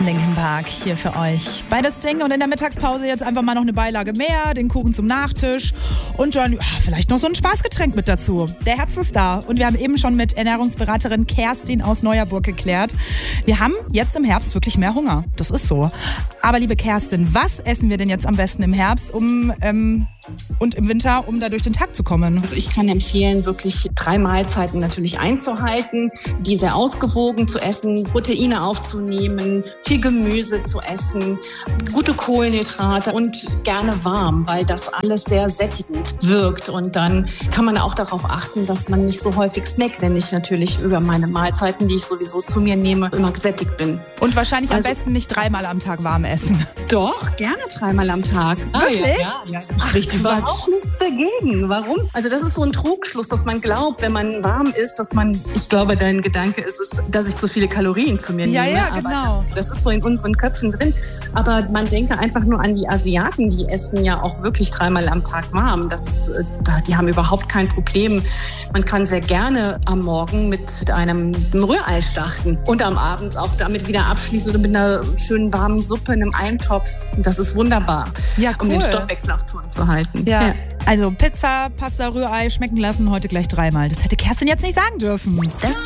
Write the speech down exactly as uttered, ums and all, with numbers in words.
Linkin Park hier für euch bei das Ding. Und in der Mittagspause jetzt einfach mal noch eine Beilage mehr, den Kuchen zum Nachtisch und dann ja, vielleicht noch so ein Spaßgetränk mit dazu. Der Herbst ist da und wir haben eben schon mit Ernährungsberaterin Kerstin aus Neuerburg geklärt. Wir haben jetzt im Herbst wirklich mehr Hunger. Das ist so. Aber liebe Kerstin, was essen wir denn jetzt am besten im Herbst um ähm, und im Winter, um da durch den Tag zu kommen? Also ich kann empfehlen, wirklich drei Mahlzeiten natürlich einzuhalten, die sehr ausgewogen zu essen, Proteine aufzunehmen, viel Gemüse zu essen, gute Kohlenhydrate und gerne warm, weil das alles sehr sättigend wirkt. Und dann kann man auch darauf achten, dass man nicht so häufig snackt, wenn ich natürlich über meine Mahlzeiten, die ich sowieso zu mir nehme, immer gesättigt bin. Und wahrscheinlich Also- am besten nicht dreimal am Tag warm essen. Doch, gerne dreimal am Tag. Wirklich? Ja, ja, ja. Ach, Spricht Quatsch. überhaupt nichts dagegen. Warum? Also das ist so ein Trugschluss, dass man glaubt, wenn man warm ist, dass man, ich glaube, dein Gedanke ist es, dass ich zu viele Kalorien zu mir Ja, nehme. ja, Aber genau. das, das ist so in unseren Köpfen drin. Aber man denke einfach nur an die Asiaten, die essen ja auch wirklich dreimal am Tag warm. Das ist, äh, die haben überhaupt kein Problem. Man kann sehr gerne am Morgen mit einem Rührei starten und am Abend auch damit wieder abschließen oder mit einer schönen warmen Suppe in einem Eintopf. Das ist wunderbar, Ja, um den cool. Stoffwechsel auf Touren zu halten. Ja. Also Pizza, Pasta, Rührei schmecken lassen heute gleich dreimal. Das hätte Kerstin jetzt nicht sagen dürfen. Das